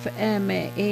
FM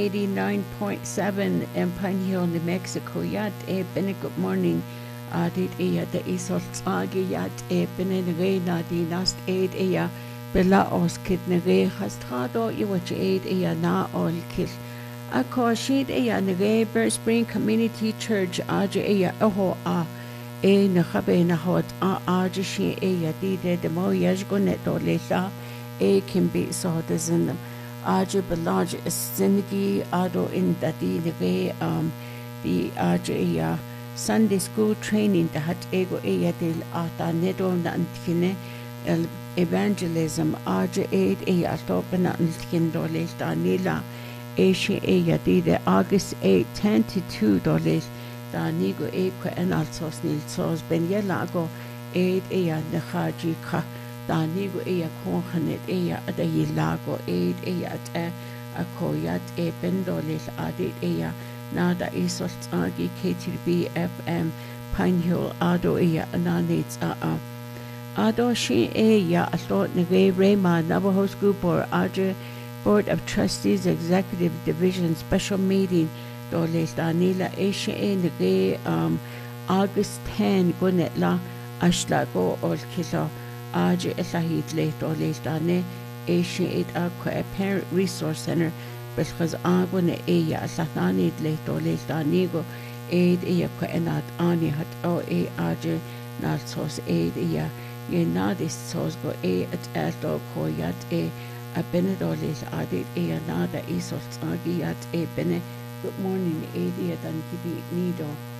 89.7 in Pine Hill, New Mexico. Yat bene good morning. Dit de isolt agi yat bene re na di nast bella os kid ne re hastrado iwach na ol kil. Ako shid ne re Bear Spring Community Church aja oho na khabe na hot aja shi di de mo yaj gonet do lela can be so desen aja belaj zindagi ado in dadi nege the aja Sunday school training da hat ego del ata nedo na antkine evangelism aja ato na antkin do lela nila she di de August 8 10 to 2 dollars da nigo kwa enalsos nilsos ben yelago na khaji ka da nigo konhanet ada yilago at akoyat ben dollars adit nada isol agi KTB FM Pine Hill ado ananets ado she athot nege Rema Navajo School Board aja Board of Trustees Executive Division Special Meeting doles danila nege August 10 gunetla ashlago ol kilo aja elahid le doles dane akwa Parent Resource Center because agone alathanid le doles danigo kwa enat ani hat aja nalsos nadis sos go at koyat a benedolis adit nada isos agiyat bene. Good morning, Adia dan kibi nido.